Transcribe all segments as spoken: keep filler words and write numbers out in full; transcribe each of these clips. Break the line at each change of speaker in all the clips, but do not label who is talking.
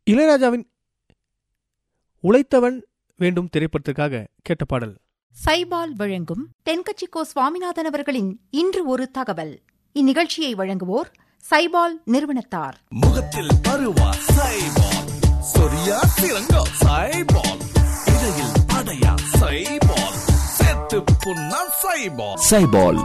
இளையராஜாவின் உழைத்தவன் வேண்டும் திரைப்படத்திற்காக கேட்ட பாடல்.
சைபால் வழங்கும் தென்கட்சி கோ சுவாமிநாதன் அவர்களின் இன்று ஒரு தகவல். இந்நிகழ்ச்சியை வழங்குவோர் சைபால் நிறுவனத்தார்.
முகத்தில் பருவா சைபால், சொரியா சிறங்கா சைபால், இடையில் அடையா சைபால், சேத்து புண்ணா சைபால்.
சைபால்.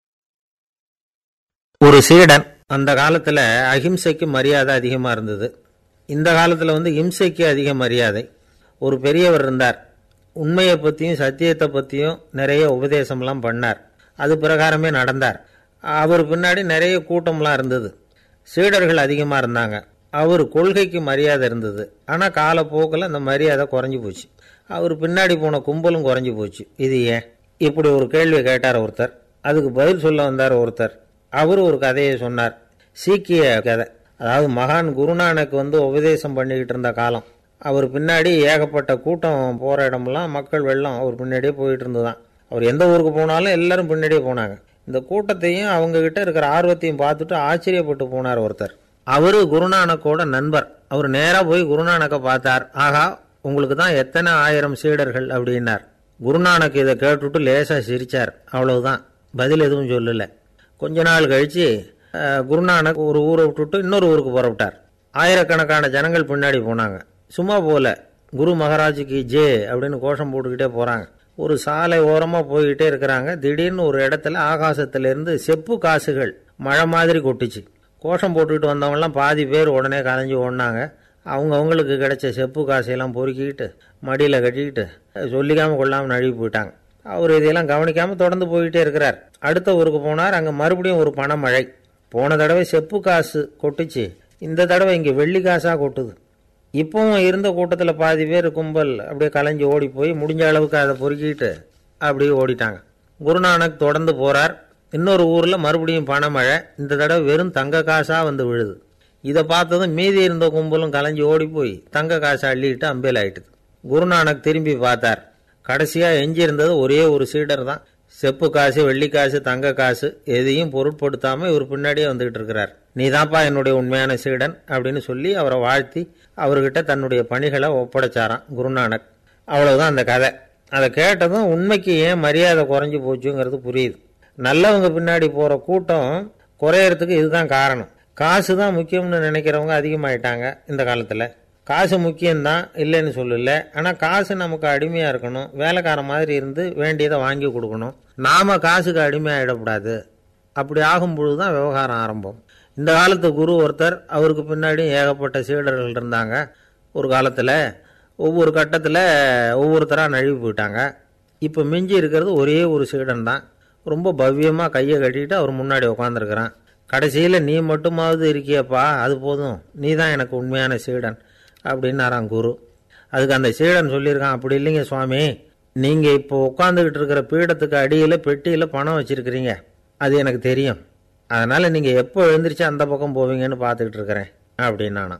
ஒரு சீடன் அந்த காலத்துல அஹிம்சைக்கு மரியாதை அதிகமா இருந்தது. இந்த காலத்துல வந்து இம்சைக்கு அதிக மரியாதை. ஒரு பெரியவர் இருந்தார். உண்மையை பற்றியும் சத்தியத்தை பற்றியும் நிறைய உபதேசம்லாம் பண்ணார். அது பிரகாரமே நடந்தார். அவர் பின்னாடி நிறைய கூட்டம்லாம் இருந்தது. சீடர்கள் அதிகமாக இருந்தாங்க. அவர் கொள்கைக்கு மரியாதை இருந்தது. ஆனால் காலப்போக்கில் அந்த மரியாதை குறைஞ்சி போச்சு. அவர் பின்னாடி போன கும்பலும் குறைஞ்சி போச்சு. இது ஏன்? இப்படி ஒரு கேள்வி கேட்டார் ஒருத்தர். அதுக்கு பதில் சொல்ல வந்தார் ஒருத்தர். அவர் ஒரு கதையை சொன்னார். சீக்கிய கதை. அதாவது மகான் குருநானக் வந்து உபதேசம் பண்ணிக்கிட்டு இருந்த காலம். அவர் பின்னாடி ஏகப்பட்ட கூட்டம் போகிற இடமெல்லாம் மக்கள் வெள்ளம் அவர் பின்னாடியே போயிட்டு இருந்துதான். அவர் எந்த ஊருக்கு போனாலும் எல்லாரும் பின்னாடியே போனாங்க. இந்த கூட்டத்தையும் அவங்ககிட்ட இருக்கிற ஆர்வத்தையும் பார்த்துட்டு ஆச்சரியப்பட்டு போனார் ஒருத்தர். அவர் குருநானக்கோட நண்பர். அவர் நேராக போய் குருநானக்கை பார்த்தார். ஆகா, உங்களுக்கு தான் எத்தனை ஆயிரம் சீடர்கள் அப்படின்னார். குருநானக் இதை கேட்டுவிட்டு லேசாக சிரித்தார். அவ்வளவுதான், பதில் எதுவும் சொல்லலை. கொஞ்ச நாள் கழித்து குருநானக் ஒரு ஊரை விட்டுட்டு இன்னொரு ஊருக்கு புறப்பட்டார். ஆயிரக்கணக்கான ஜனங்கள் பின்னாடி போனாங்க. சும்மா போல குரு மகாராஜுக்கு ஜே அப்படின்னு கோஷம் போட்டுக்கிட்டே போகிறாங்க. ஒரு சாலை ஓரமாக போய்கிட்டே இருக்கிறாங்க. திடீர்னு ஒரு இடத்துல ஆகாசத்திலேருந்து செப்பு காசுகள் மழை மாதிரி கொட்டுச்சு. கோஷம் போட்டுக்கிட்டு வந்தவங்கலாம் பாதி பேர் உடனே கலைஞ்சி ஓடினாங்க. அவங்க அவங்களுக்கு கிடைச்ச செப்பு காசையெல்லாம் பொறுக்கிக்கிட்டு மடியில் கட்டிக்கிட்டு சொல்லிக்காமல் கொள்ளாமல் நழுவி போயிட்டாங்க. அவர் இதையெல்லாம் கவனிக்காமல் தொடர்ந்து போய்கிட்டே இருக்கிறார். அடுத்த ஊருக்கு போனார். அங்கே மறுபடியும் ஒரு பணமழை. போன தடவை செப்பு காசு கொட்டுச்சு, இந்த தடவை இங்கே வெள்ளி காசாக கொட்டுது. இப்போவும் இருந்த கூட்டத்தில் பாதி பேர் கும்பல் அப்படியே கலைஞ்சி ஓடி போய் முடிஞ்ச அளவுக்கு அதை பொறுக்கிட்டு அப்படியே ஓடிட்டாங்க. குருநானக் தொடர்ந்து போகிறார். இன்னொரு ஊரில் மறுபடியும் பணமழை. இந்த தடவை வெறும் தங்க காசாக வந்து விழுது. இதை பார்த்ததும் மீதி இருந்த கும்பலும் கலைஞ்சி ஓடி போய் தங்க காசை அள்ளிட்டு அம்பேல் ஆயிட்டுது. குருநானக் திரும்பி பார்த்தார். கடைசியாக எஞ்சி இருந்தது ஒரே ஒரு சீடர் தான். செப்பு காசு, வெள்ளிக்காசு, தங்க காசு எதையும் பொருட்படுத்தாமல் இவர் பின்னாடியே வந்துகிட்டு இருக்கிறார். நீதான்ப்பா என்னுடைய உண்மையான சீடன் அப்படின்னு சொல்லி அவரை வாழ்த்தி அவர்கிட்ட தன்னுடைய பணிகளை ஒப்படைச்சாராம் குருநானக். அவ்வளவுதான் அந்த கதை. அதை கேட்டதும் உண்மைக்கு ஏன் மரியாதை குறைஞ்சி போச்சுங்கிறது புரியுது. நல்லவங்க பின்னாடி போகிற கூட்டம் குறையறதுக்கு இதுதான் காரணம். காசு தான் முக்கியம்னு நினைக்கிறவங்க அதிகமாயிட்டாங்க இந்த காலத்தில். காசு முக்கியம்தான், இல்லைன்னு சொல்லல. ஆனால் காசு நமக்கு அடிமையாக இருக்கணும். வேலைக்கார மாதிரி இருந்து வேண்டியதை வாங்கி கொடுக்கணும். நாம் காசுக்கு அடிமையாகிடக்கூடாது. அப்படி ஆகும் பொழுது தான் விவகாரம் ஆரம்பம். இந்த காலத்து குரு ஒருத்தர், அவருக்கு பின்னாடியும் ஏகப்பட்ட சீடர்கள் இருந்தாங்க. ஒரு காலத்தில் ஒவ்வொரு கட்டத்தில் ஒவ்வொருத்தராக நழுவி போயிட்டாங்க. இப்போ மிஞ்சி இருக்கிறது ஒரே ஒரு சீடன் தான். ரொம்ப பவ்யமாக கையை கட்டிட்டு அவர் முன்னாடி உட்காந்துருக்கிறான். கடைசியில் நீ மட்டுமாவது இருக்கியப்பா, அது போதும், நீ தான் எனக்கு உண்மையான சீடன் அப்படின்னாராம் குரு. அதுக்கு அந்த சீடன் சொல்லியிருக்கான், அப்படி இல்லைங்க சுவாமி, நீங்கள் இப்போ உட்காந்துக்கிட்டு இருக்கிற பீடத்துக்கு அடியில் பெட்டியில் பணம் வச்சுருக்கிறீங்க, அது எனக்கு தெரியும். அதனால் நீங்கள் எப்போ எழுந்திரிச்சு அந்த பக்கம் போவீங்கன்னு பார்த்துக்கிட்டு இருக்கிறேன் அப்படின்னானா.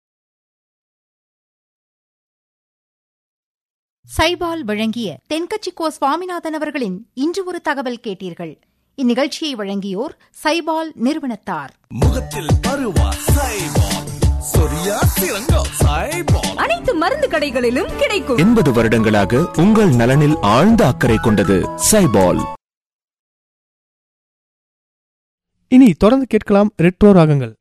சைபால் வழங்கிய தென்கட்சி கோ சுவாமிநாதன் அவர்களின் இன்று ஒரு தகவல் கேட்டீர்கள். இந்நிகழ்ச்சியை வழங்கியோர் சைபால் நிறுவனத்தார்.
முகத்தில் பருவா சைபால், சொரியா சிறங்கா சைபால்,
அனைத்து மருந்து கடைகளிலும் கிடைக்கும்.
எண்பது வருடங்களாக உங்கள் நலனில் ஆழ்ந்த அக்கறை கொண்டது சைபால்.
இனி தொடர்ந்து கேட்கலாம் ரெட்ரோ ராகங்கள்.